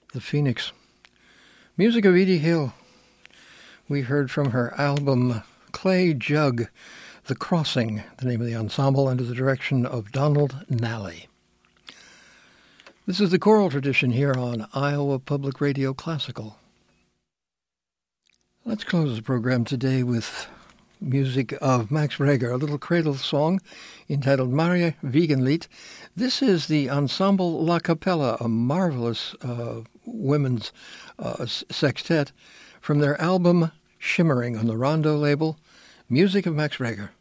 the Phoenix. Music of Edie Hill. We heard from her album Clay Jug, The Crossing, the name of the ensemble, under the direction of Donald Nally. This is the choral tradition here on Iowa Public Radio Classical. Let's close the program today with music of Max Reger, a little cradle song entitled Maria Wiegenlied. This is the Ensemble La Capella, a marvelous women's sextet from their album Shimmering on the Rondo label. Music of Max Reger.